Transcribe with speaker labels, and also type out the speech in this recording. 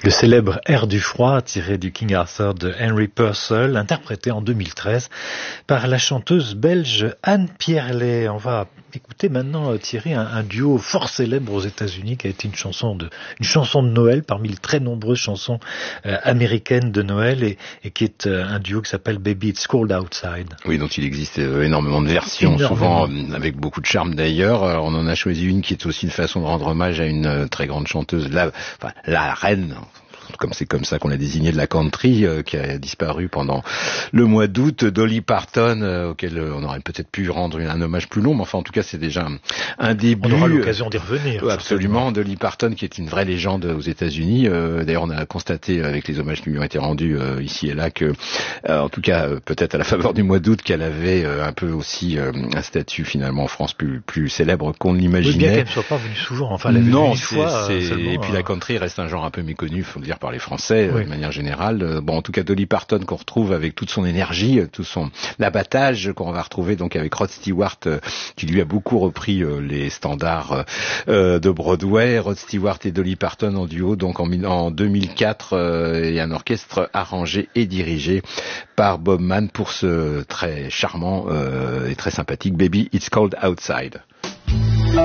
Speaker 1: Le célèbre air du froid tiré du King Arthur de Henry Purcell, interprété en 2013 par la chanteuse belge Anne Pierlet. On va écouter maintenant, Thierry, un duo fort célèbre aux États-Unis qui a été une chanson de Noël parmi les très nombreuses chansons américaines de Noël et qui est un duo qui s'appelle Baby It's Cold Outside.
Speaker 2: Oui, dont il existe énormément de versions, souvent avec beaucoup de charme d'ailleurs. On en a choisi une qui est aussi une façon de rendre hommage à une très grande chanteuse, la reine, comme c'est comme ça qu'on l'a désigné, de la country, qui a disparu pendant le mois d'août, Dolly Parton, auquel on aurait peut-être pu rendre un hommage plus long, mais enfin en tout cas c'est déjà un début.
Speaker 1: On aura l'occasion d'y revenir.
Speaker 2: Absolument, Dolly Parton qui est une vraie légende aux États-Unis. D'ailleurs on a constaté avec les hommages qui lui ont été rendus ici et là que, en tout cas peut-être à la faveur du mois d'août, qu'elle avait un peu aussi un statut finalement en France plus célèbre qu'on ne l'imaginait.
Speaker 1: Oui, bien qu'elle ne soit pas venue souvent, enfin elle est venue une fois seulement.
Speaker 2: Et puis la country reste un genre un peu méconnu, faut le dire, par les Français, oui, de manière générale. Bon, en tout cas, Dolly Parton qu'on retrouve avec toute son énergie, tout son abattage, qu'on va retrouver donc avec Rod Stewart, qui lui a beaucoup repris les standards de Broadway. Rod Stewart et Dolly Parton en duo, donc en 2004, et un orchestre arrangé et dirigé par Bob Mann pour ce très charmant et très sympathique Baby It's Cold Outside.